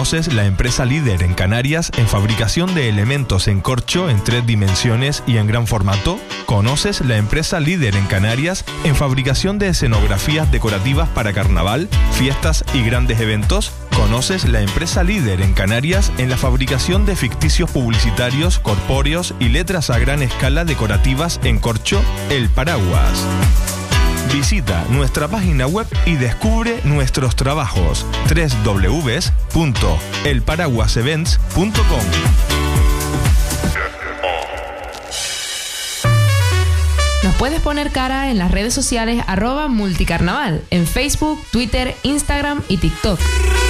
¿Conoces la empresa líder en Canarias en fabricación de elementos en corcho en 3 dimensiones y en gran formato? ¿Conoces la empresa líder en Canarias en fabricación de escenografías decorativas para carnaval, fiestas y grandes eventos? ¿Conoces la empresa líder en Canarias en la fabricación de ficticios publicitarios, corpóreos y letras a gran escala decorativas en corcho? El Paraguas. Visita nuestra página web y descubre nuestros trabajos. www.elparaguasevents.com. Nos puedes poner cara en las redes sociales @multicarnaval, en Facebook, Twitter, Instagram y TikTok.